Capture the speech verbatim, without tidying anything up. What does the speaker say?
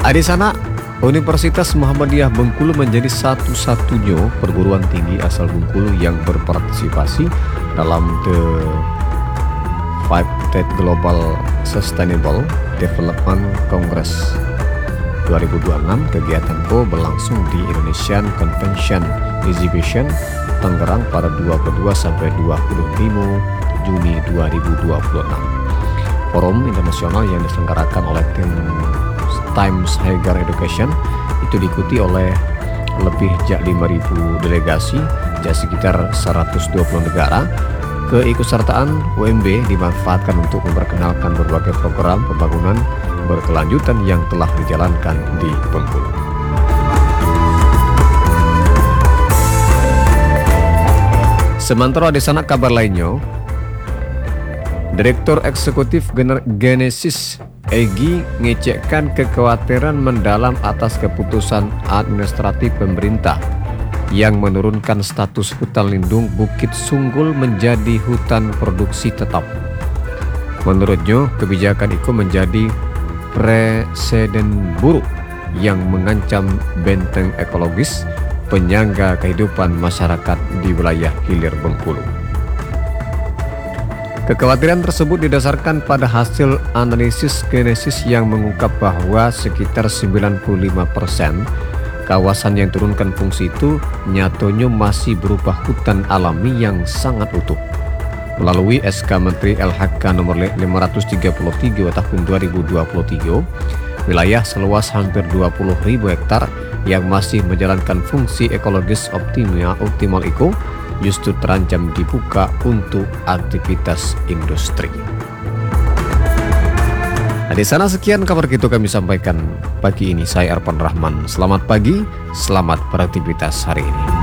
Di sana, Universitas Muhammadiyah Bengkulu menjadi satu-satunya perguruan tinggi asal Bengkulu yang berpartisipasi dalam The Five State Global Sustainable Development Congress dua ribu dua puluh enam. Kegiatan ko berlangsung di Indonesian Convention Exhibition Tangerang pada dua puluh dua sampai dua puluh lima Juni dua ribu dua puluh enam. Forum internasional yang diselenggarakan oleh tim Times Higher Education itu diikuti oleh lebih jak lima ribu delegasi dari sekitar seratus dua puluh negara. Keikutsertaan U M B dimanfaatkan untuk memperkenalkan berbagai program pembangunan berkelanjutan yang telah dijalankan di Bengkulu. Sementara di sana kabar lainnya, Direktur Eksekutif Genesis Egy ngecekkan kekhawatiran mendalam atas keputusan administratif pemerintah yang menurunkan status hutan lindung Bukit Sunggul menjadi hutan produksi tetap. Menurutnya, kebijakan itu menjadi presiden buruk yang mengancam benteng ekologis penyangga kehidupan masyarakat di wilayah hilir Bengkulu. Kekhawatiran tersebut didasarkan pada hasil analisis Genesis yang mengungkap bahwa sekitar sembilan puluh lima persen kawasan yang turunkan fungsi itu nyatanya masih berupa hutan alami yang sangat utuh. Melalui S K Menteri L H K nomor lima ratus tiga puluh tiga tahun dua ribu dua puluh tiga, wilayah seluas hampir dua puluh ribu hektar yang masih menjalankan fungsi ekologis optimal, optimal itu justru terancam dibuka untuk aktivitas industri. Nah, di sana sekian kabar kita kami sampaikan pagi ini. Saya Arpan Rahman. Selamat pagi, selamat beraktivitas hari ini.